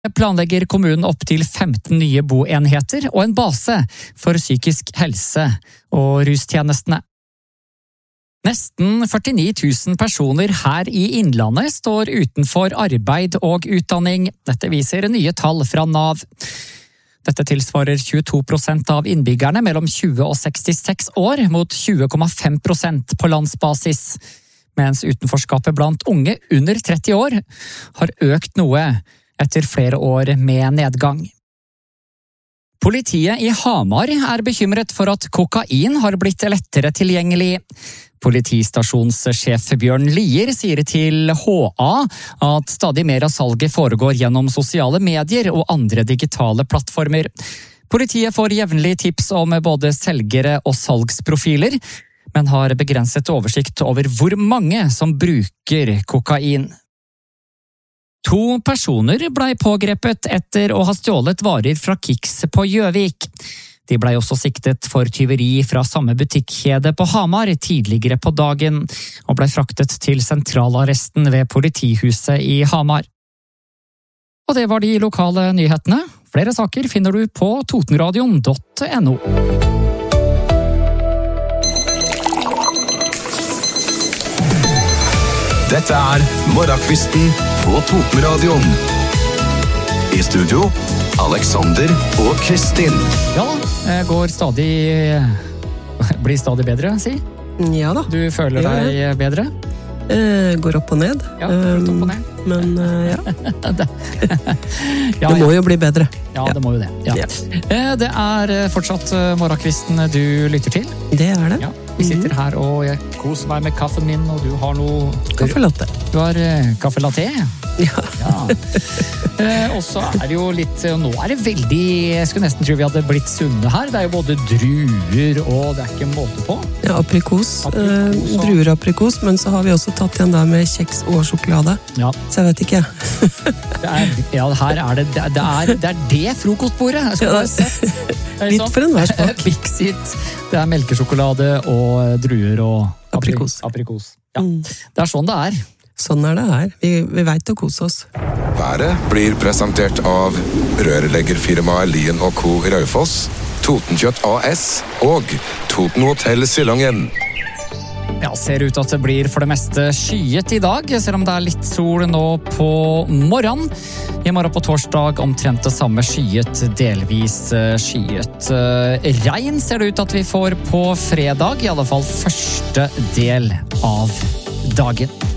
Planlegger kommunen opp til 15 nye boenheter og en base for psykisk helse og rustjenestene. Nesten 49 000 personer her i Innlandet står utenfor arbeid og utdanning. Dette viser nye tall fra NAV. Dette tilsvarer 22% av innbyggerne mellom 20 og 66 år, mot 20,5% på landsbasis. Mens utenforskapet blant unge under 30 år har økt noe etter flere år med nedgang. Politiet i Hamar er bekymret for at kokain har blitt lettere tilgjengelig. Politistasjonssjef Bjørn Lier sier til HA at stadig mer av salget foregår gjennom sosiale medier og andre digitale plattformer. Politiet får jevnlig tips om både selgere og salgsprofiler, men har begrenset oversikt over hvor mange som bruker kokain. 2 personer ble pågrepet etter å ha stjålet varer fra Kix på Gjøvik. De ble også siktet for tyveri fra samme butikkjede på Hamar tidligere på dagen, og ble fraktet til sentralarresten ved politihuset i Hamar. Og det var de lokale nyhetene. Flere saker finner du på totenradion.no. Dette er Morgenkvisten på Totenradion. I studio, Alexander og Kristin. Ja da, blir stadig bedre, si. Ja da. Du føler deg bedre? Går opp og ned. Ja, går opp og ned. Men ja. Ja, det må jo bli bedre. Ja, det må jo det. Ja. Det er fortsatt Morgenkvisten du lytter til. Det er det. Ja, vi sitter her og jeg koser meg med kaffen min, og du har noe... Kaffelatte. Du har kaffelatte? Ja. Og så er det jo litt... Nå er det veldig... Jeg skulle nesten tro vi hadde blitt sunne her. Det er jo både druer, og det er ikke måte på. Ja, aprikos. Druer og aprikos, men så har vi også tatt igjen der med kjeks og sjokolade. Ja. Så jeg vet ikke. Her er det er det frokostbordet. Jeg skulle bare sett. Litt for en hver smak. Bixit. Det er melkesjokolade og druer og aprikos. Ja, det er sånn det er. Sånn er det her. Vi vet å kose oss. Været blir presentert av rørleggerfirmaet Lien & Co. Raufoss, Totenkjøtt AS og Toten Hotel Silangen. Ja, ser ut at det blir for det meste skyet i dag, selv om det er litt sol nå på morgenen. I morgen på torsdag omtrent det samme skyet, delvis skyet. Regn ser det ut at vi får på fredag, i alle fall første del av dagen.